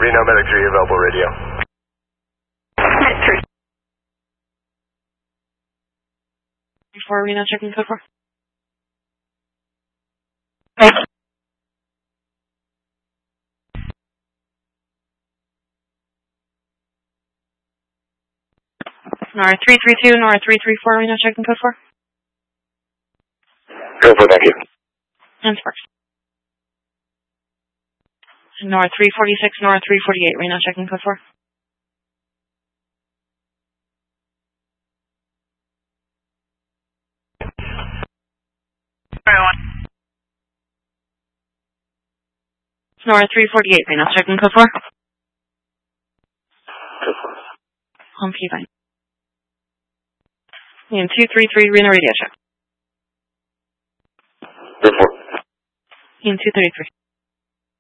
Reno Medic 3 available radio. Medic 3. Before Reno checking code 4. Thanks. NOR 332, NOR 334, Reno checking code 4. Code 4, thank you. And Sparks. NOR 346, NOR 348, Reno checking code 4. NOR 348, Reno checking code 4. On P-Vine. And 233, Reno radio check. Code 4. And 233.